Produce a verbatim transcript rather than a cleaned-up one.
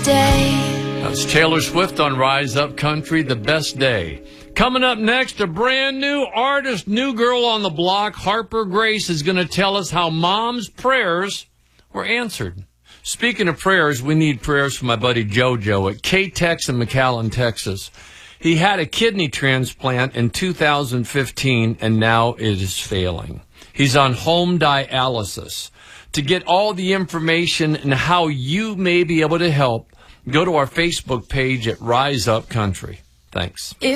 day. That's Taylor Swift on Rise Up Country, The Best Day. Coming up next, a brand new artist, new girl on the block, Harper Grace, is going to tell us how mom's prayers were answered. Speaking of prayers, we need prayers for my buddy JoJo at K-Tex in McAllen, Texas. He had a kidney transplant in two thousand fifteen, and now it is failing. He's on home dialysis. To get all the information and how you may be able to help, go to our Facebook page at Rise Up Country. Thanks. If